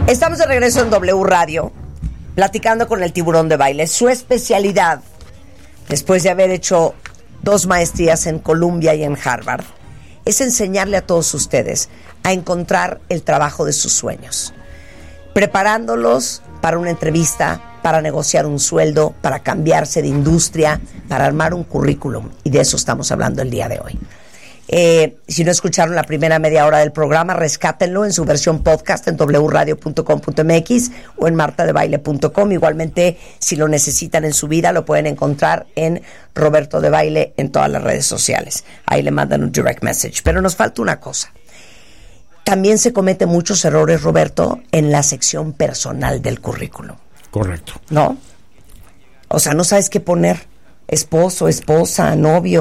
Estamos de regreso en W Radio, platicando con el Tiburón de Baile. Su especialidad, después de haber hecho 2 maestrías en Columbia y en Harvard, es enseñarle a todos ustedes a encontrar el trabajo de sus sueños, preparándolos para una entrevista, para negociar un sueldo, para cambiarse de industria, para armar un currículum. Y de eso estamos hablando el día de hoy. Si no escucharon la primera media hora del programa, rescátenlo en su versión podcast en wradio.com.mx o en martadebaile.com. Igualmente, si lo necesitan en su vida, lo pueden encontrar en Roberto de Baile en todas las redes sociales. Ahí le mandan un direct message. Pero nos falta una cosa. También se cometen muchos errores, Roberto, en la sección personal del currículum. Correcto. ¿No? O sea, no sabes qué poner. Esposo, esposa, novio.